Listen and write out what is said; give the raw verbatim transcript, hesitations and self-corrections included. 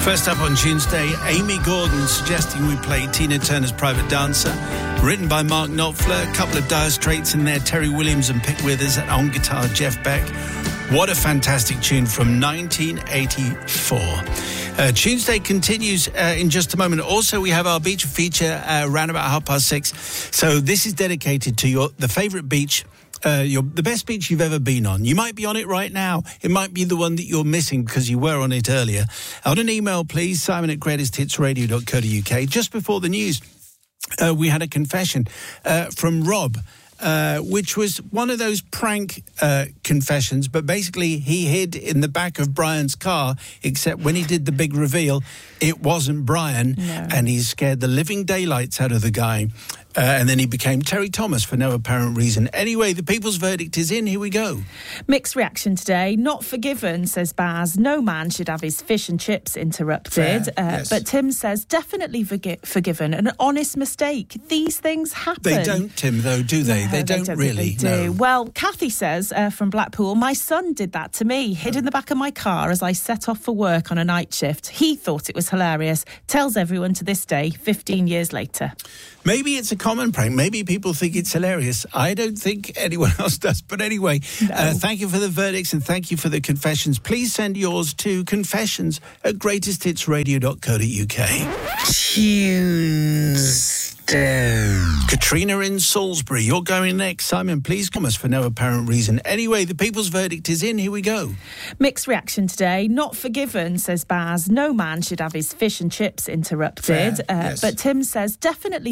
First up on Tuesday, Amy Gordon suggesting we play Tina Turner's Private Dancer. Written by Mark Knopfler, a couple of Dire Straits in there, Terry Williams and Pick Withers, and on guitar, Jeff Beck. What a fantastic tune from nineteen eighty-four. Uh, Tuesday continues uh, in just a moment. Also, we have our beach feature uh, around about half past six. So this is dedicated to your the favourite beach, uh, your the best beach you've ever been on. You might be on it right now. It might be the one that you're missing because you were on it earlier. On an email, please, simon at greatest hits radio dot co dot uk. Just before the news, uh, we had a confession uh, from Rob. Uh, which was one of those prank uh, confessions, but basically he hid in the back of Brian's car, except when he did the big reveal, it wasn't Brian, no. And he scared the living daylights out of the guy. Uh, and then he became Terry Thomas for no apparent reason. Anyway, the people's verdict is in. Here we go. Mixed reaction today. Not forgiven, says Baz. No man should have his fish and chips interrupted. Uh, yes. But Tim says definitely forgi- forgiven. An honest mistake. These things happen. They don't, Tim, though, do they? No, they, don't they don't really. They do. No. Well, Kathy says uh, from Blackpool, my son did that to me. Hid in the back of my car as I set off for work on a night shift. He thought it was hilarious. Tells everyone to this day, fifteen years later. Maybe it's a common prank. Maybe people think it's hilarious. I don't think anyone else does. But anyway, no. uh, thank you for the verdicts and thank you for the confessions. Please send yours to confessions at greatest hits radio dot co dot uk. Tuesday. Katrina in Salisbury. You're going next. Simon, please come us for no apparent reason. Anyway, the people's verdict is in. Here we go. Mixed reaction today. Not forgiven, says Baz. No man should have his fish and chips interrupted. Fair, uh, yes. But Tim says definitely